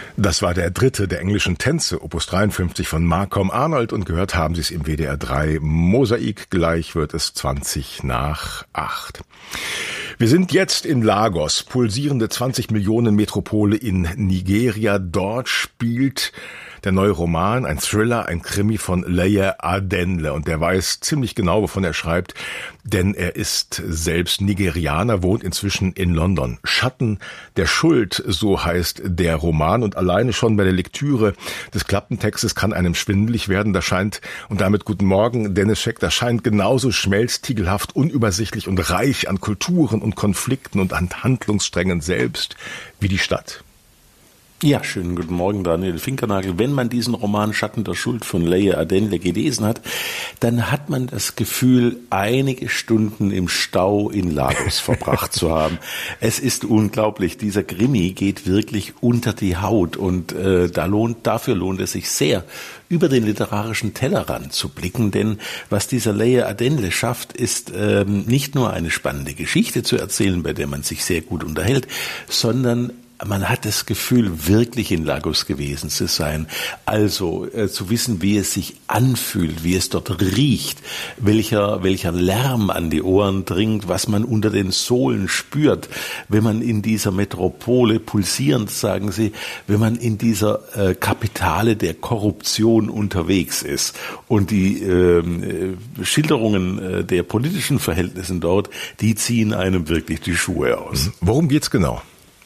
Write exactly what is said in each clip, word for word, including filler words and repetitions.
Das war der dritte der englischen Tänze, Opus dreiundfünfzig von Malcolm Arnold, und gehört haben Sie es im W D R drei Mosaik. Gleich wird es zwanzig nach acht. Wir sind jetzt in Lagos, pulsierende zwanzig Millionen Metropole in Nigeria. Dort spielt der neue Roman, ein Thriller, ein Krimi von Leye Adenle. Und der weiß ziemlich genau, wovon er schreibt, denn er ist selbst Nigerianer, wohnt inzwischen in London. Schatten der Schuld, so heißt der Roman. Und alleine schon bei der Lektüre des Klappentextes kann einem schwindelig werden. Da scheint, und damit guten Morgen, Dennis Scheck, das scheint genauso schmelztiegelhaft, unübersichtlich und reich an Kulturen und Konflikten und an Handlungssträngen selbst wie die Stadt. Ja, schönen guten Morgen, Daniel Finkernagel. Wenn man diesen Roman Schatten der Schuld von Leye Adenle gelesen hat, dann hat man das Gefühl, einige Stunden im Stau in Lagos verbracht zu haben. Es ist unglaublich. Dieser Krimi geht wirklich unter die Haut, und äh, da lohnt, dafür lohnt es sich sehr, über den literarischen Tellerrand zu blicken, denn was dieser Leye Adenle schafft, ist ähm, nicht nur eine spannende Geschichte zu erzählen, bei der man sich sehr gut unterhält, sondern man hat das Gefühl, wirklich in Lagos gewesen zu sein, also äh, zu wissen, wie es sich anfühlt, wie es dort riecht, welcher welcher Lärm an die Ohren dringt, was man unter den Sohlen spürt, wenn man in dieser Metropole pulsierend, sagen Sie, wenn man in dieser äh, Kapitale der Korruption unterwegs ist. Und die äh, Schilderungen äh, der politischen Verhältnisse dort, die ziehen einem wirklich die Schuhe aus. Worum geht's genau?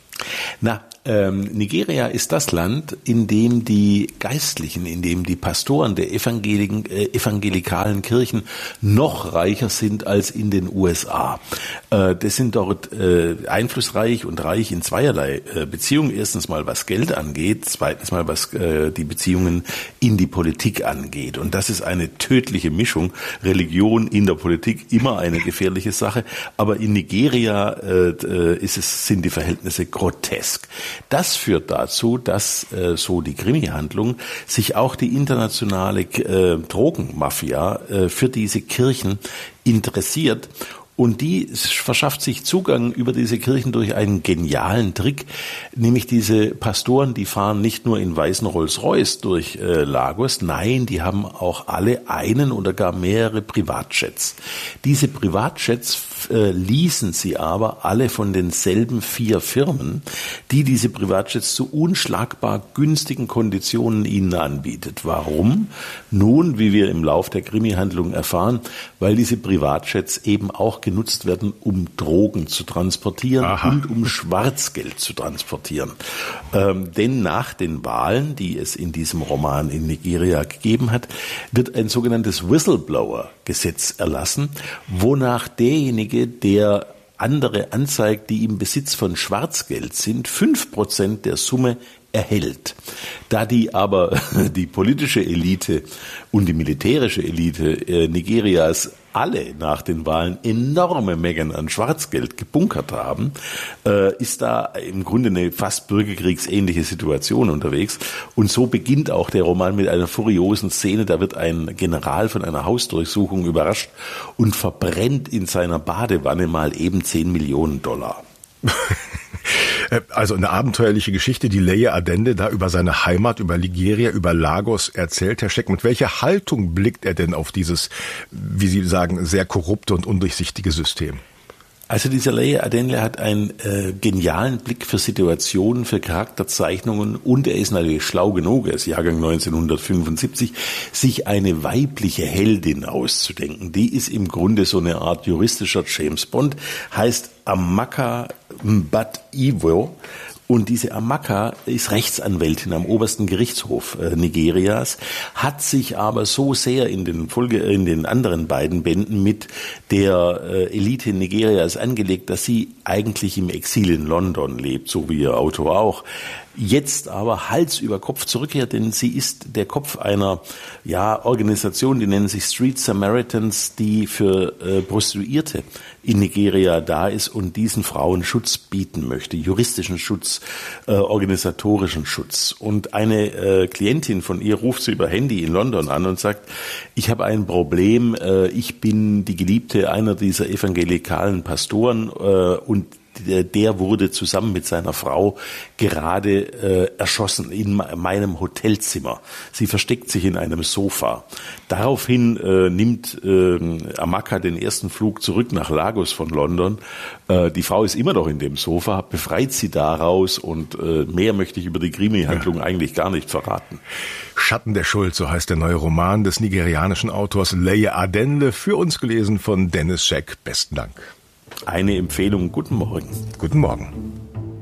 Na, ähm, Nigeria ist das Land, in dem die Geistlichen, in dem die Pastoren der Evangelien, äh, evangelikalen Kirchen noch reicher sind als in den U S A. Äh, das sind dort äh, einflussreich und reich in zweierlei äh, Beziehungen. Erstens mal, was Geld angeht, zweitens mal, was äh, die Beziehungen in die Politik angeht. Und das ist eine tödliche Mischung. Religion in der Politik, immer eine gefährliche Sache. Aber in Nigeria äh, ist es, sind die Verhältnisse grotesk. Das führt dazu, dass, äh, so die Krimi-Handlung, sich auch die internationale äh, Drogenmafia äh, für diese Kirchen interessiert. Und die verschafft sich Zugang über diese Kirchen durch einen genialen Trick, nämlich diese Pastoren, die fahren nicht nur in weißen Rolls-Royce durch äh, Lagos, nein, die haben auch alle einen oder gar mehrere Privatjets. Diese Privatjets äh, leasen sie aber alle von denselben vier Firmen, die diese Privatjets zu unschlagbar günstigen Konditionen ihnen anbietet. Warum? Nun, wie wir im Lauf der Krimi-Handlung erfahren, weil diese Privatjets eben auch genutzt werden, um Drogen zu transportieren. Aha. Und um Schwarzgeld zu transportieren. Ähm, denn nach den Wahlen, die es in diesem Roman in Nigeria gegeben hat, wird ein sogenanntes Whistleblower-Gesetz erlassen, wonach derjenige, der andere anzeigt, die im Besitz von Schwarzgeld sind, fünf Prozent der Summe erhält. Da die aber die politische Elite und die militärische Elite äh, Nigerias alle nach den Wahlen enorme Mengen an Schwarzgeld gebunkert haben, äh, ist da im Grunde eine fast bürgerkriegsähnliche Situation unterwegs. Und so beginnt auch der Roman mit einer furiosen Szene. Da wird ein General von einer Hausdurchsuchung überrascht und verbrennt in seiner Badewanne mal eben zehn Millionen Dollar. Also eine abenteuerliche Geschichte, die Leye Adenle da über seine Heimat, über Nigeria, über Lagos erzählt. Herr Scheck, mit welcher Haltung blickt er denn auf dieses, wie Sie sagen, sehr korrupte und undurchsichtige System? Also dieser Leye Adenle hat einen äh, genialen Blick für Situationen, für Charakterzeichnungen, und er ist natürlich schlau genug, er ist Jahrgang neunzehnhundertfünfundsiebzig, sich eine weibliche Heldin auszudenken. Die ist im Grunde so eine Art juristischer James Bond, heißt Amaka Mbadiwo. Und diese Amaka ist Rechtsanwältin am obersten Gerichtshof äh, Nigerias, hat sich aber so sehr in den Folge, in den anderen beiden Bänden mit der äh, Elite Nigerias angelegt, dass sie eigentlich im Exil in London lebt, so wie ihr Autor auch. Jetzt aber Hals über Kopf zurückkehrt, denn sie ist der Kopf einer ja Organisation, die nennen sich Street Samaritans, die für äh, Prostituierte in Nigeria da ist und diesen Frauen Schutz bieten möchte, juristischen Schutz, äh, organisatorischen Schutz. Und eine äh, Klientin von ihr ruft sie über Handy in London an und sagt, ich habe ein Problem, äh, ich bin die Geliebte einer dieser evangelikalen Pastoren äh, und der, der wurde zusammen mit seiner Frau gerade äh, erschossen in meinem Hotelzimmer. Sie versteckt sich in einem Sofa. Daraufhin äh, nimmt äh, Amaka den ersten Flug zurück nach Lagos von London. Äh, die Frau ist immer noch in dem Sofa, befreit sie daraus und äh, mehr möchte ich über die Krimi-Handlung ja. eigentlich gar nicht verraten. Schatten der Schuld, so heißt der neue Roman des nigerianischen Autors Leye Adenle, für uns gelesen von Dennis Scheck. Besten Dank. Eine Empfehlung. Guten Morgen. Guten Morgen.